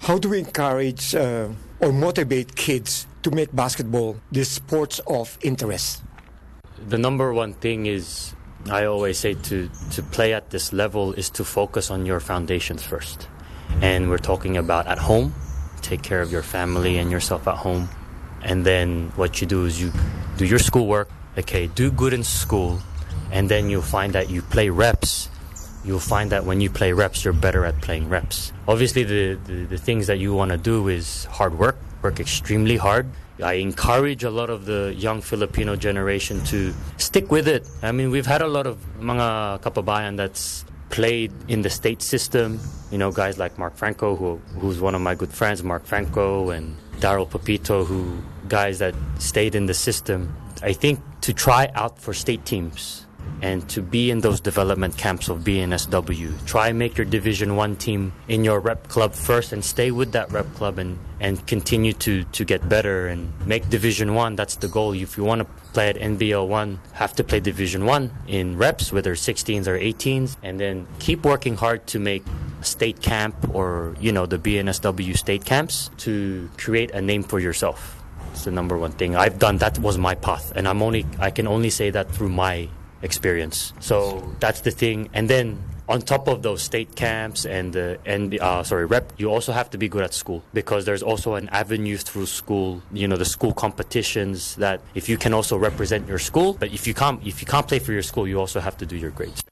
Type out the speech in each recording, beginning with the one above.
how do we encourage or motivate kids to make basketball the sports of interest? The number one thing is, I always say, to play at this level is to focus on your foundations first. And we're talking about at home, take care of your family and yourself at home. And then what you do is you do your schoolwork, okay, do good in school, and then you'll find that you play reps. You'll find that when you play reps, you're better at playing reps. Obviously, the things that you want to do is hard work extremely hard. I encourage a lot of the young Filipino generation to stick with it. I mean, we've had a lot of mga kababayan that's played in the state system. You know, guys like Mark Franco, who's one of my good friends, Mark Franco, and Daryl Papito, guys that stayed in the system. I think to try out for state teams and to be in those development camps of BNSW. Try make your Division 1 team in your rep club first and stay with that rep club and continue to get better and make Division 1. That's the goal. If you want to play at NBL 1, have to play Division 1 in reps, whether 16s or 18s, and then keep working hard to make a state camp or, you know, the BNSW state camps to create a name for yourself. It's the number one thing. I've done that. Was my path, and I can only say that through my experience. So that's the thing. And then on top of those state camps and rep, you also have to be good at school, because there's also an avenue through school, you know, the school competitions, that if you can also represent your school, but if you can't play for your school, you also have to do your grades.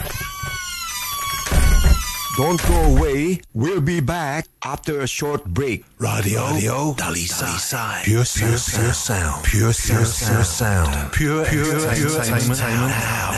Don't go away. We'll be back after a short break. Radio Dalisay. Pure sound. Pure entertainment.